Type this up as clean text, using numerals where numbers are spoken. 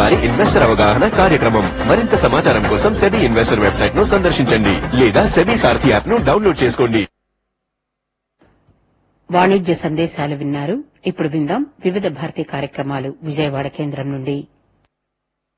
మొదటిసారి ఇన్వెస్టర్ అవగాహన కార్యక్రమం. మరింత సమాచారం కోసం సెబీ ఇన్వెస్టర్ వెబ్సైట్ ను సందర్శించండి లేదా సెబీ సారథి యాప్ ను డౌన్లోడ్ చేసుకోండి. వాణిజ్య సందేశాలు విన్నారు. ఇప్పుడు విందాం వివిధ భారతీ కార్యక్రమాలు విజయవాడ కేంద్రం నుండి.